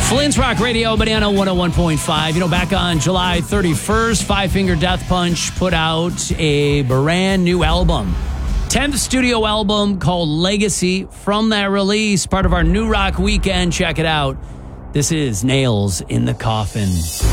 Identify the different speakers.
Speaker 1: Flint's Rock Radio, Banana 101.5. You know, back on July 31st, Five Finger Death Punch put out a brand new album. 10th studio album called Legacy. From that release, part of our New Rock Weekend. Check it out. This is Nails in the Coffin.